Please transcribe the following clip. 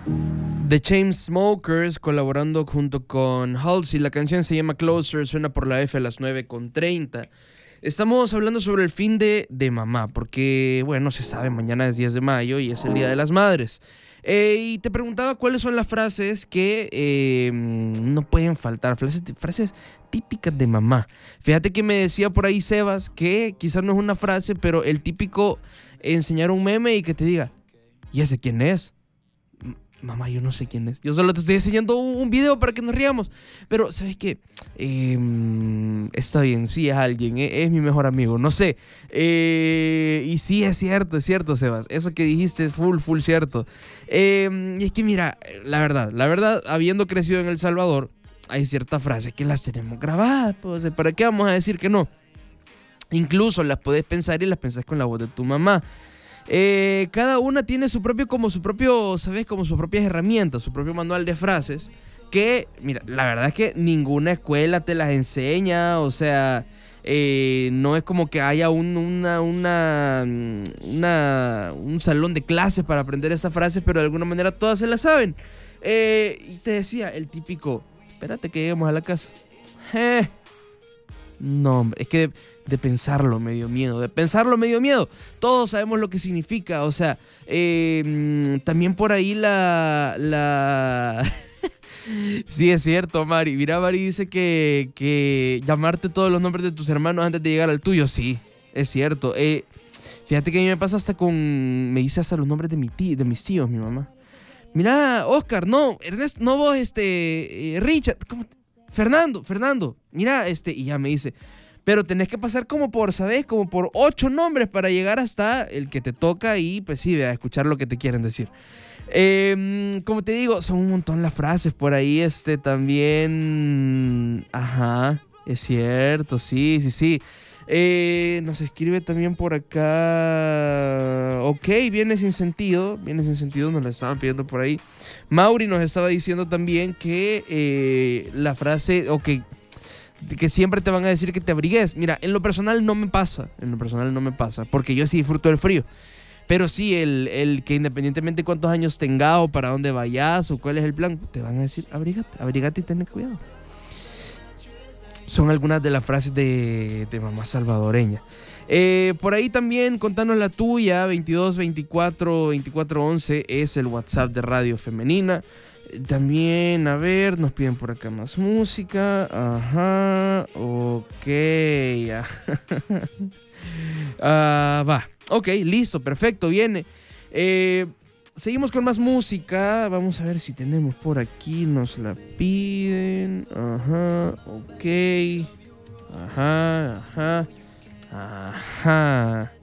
The Chainsmokers colaborando junto con Halsey. La canción se llama Closer, suena por la F a las 9:30. Estamos hablando sobre el fin de mamá, porque, bueno, se sabe, mañana es 10 de mayo y es el Día de las Madres. Y te preguntaba cuáles son las frases que no pueden faltar, frases típicas de mamá. Fíjate que me decía por ahí Sebas que quizás no es una frase, pero el típico enseñar un meme y que te diga, ¿y ese quién es? Mamá, yo no sé quién es. Yo solo te estoy enseñando un video para que nos riamos. Pero, ¿sabes qué? Está bien, sí es alguien. Es mi mejor amigo, no sé. Y sí, es cierto, Sebas. Eso que dijiste es full cierto. Y es que mira, la verdad, habiendo crecido en El Salvador, hay ciertas frases que las tenemos grabadas. Pues, ¿para qué vamos a decir que no? Incluso las puedes pensar y las pensás con la voz de tu mamá. Cada una tiene su propio, ¿sabes? Como sus propias herramientas, su propio manual de frases. Que, mira, la verdad es que ninguna escuela te las enseña. O sea, no es como que haya un salón de clases para aprender esas frases, pero de alguna manera todas se las saben. Y te decía, el típico, espérate que lleguemos a la casa. No, hombre, es que de pensarlo me dio miedo. Todos sabemos lo que significa, o sea, también por ahí Sí, es cierto, Mari. Mira, Mari dice que llamarte todos los nombres de tus hermanos antes de llegar al tuyo, sí, es cierto. Fíjate que a mí me pasa me dice hasta los nombres de mis tíos, mi mamá. Mira, Oscar, no, Ernesto, no vos, Richard, ¿cómo Fernando, mira, y ya me dice, pero tenés que pasar como por, ¿sabes? Como por 8 nombres para llegar hasta el que te toca y pues sí, a escuchar lo que te quieren decir. Como te digo, son un montón las frases por ahí, también, ajá, es cierto, sí. Nos escribe también por acá. Ok, viene sin sentido. Nos la estaban pidiendo por ahí. Mauri nos estaba diciendo también que la frase, que siempre te van a decir que te abrigues. Mira, en lo personal no me pasa. Porque yo sí disfruto del frío. Pero sí, el que independientemente de cuántos años tengas o para dónde vayas o cuál es el plan, te van a decir, abrígate y ten cuidado. Son algunas de las frases de mamá salvadoreña. Por ahí también, contanos la tuya, 22 24 24 11 es el WhatsApp de Radio Femenina. También, a ver, nos piden por acá más música. Ajá, ok. Va, ok, listo, perfecto, viene. Seguimos con más música. Vamos a ver si tenemos por aquí. Nos la piden. Ajá, ok. Ajá.